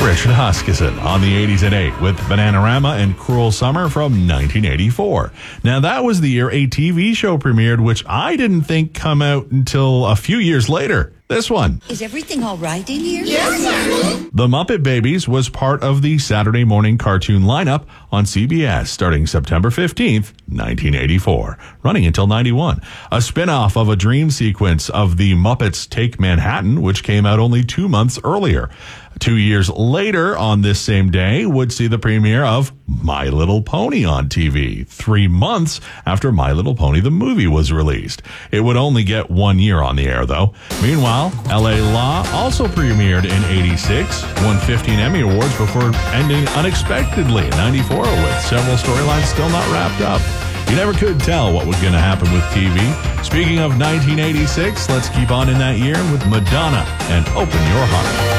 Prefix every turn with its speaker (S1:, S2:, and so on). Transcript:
S1: Richard Huskisson on the 80s at 8 with Bananarama and Cruel Summer from 1984. Now, that was the year a TV show premiered, which I didn't think come out until a few years later. This one.
S2: Is everything all right in here?
S3: Yes.
S1: The Muppet Babies was part of the Saturday morning cartoon lineup on CBS starting September 15th, 1984, running until 91. A spin-off of a dream sequence of the Muppets Take Manhattan, which came out only 2 months earlier. 2 years later, on this same day, would see the premiere of My Little Pony on TV, 3 months after My Little Pony the movie was released. It would only get 1 year on the air, though. Meanwhile, L.A. Law also premiered in 86, won 15 Emmy Awards before ending unexpectedly in 94 with several storylines still not wrapped up. You never could tell what was going to happen with TV. Speaking of 1986, let's keep on in that year with Madonna and Open Your Heart.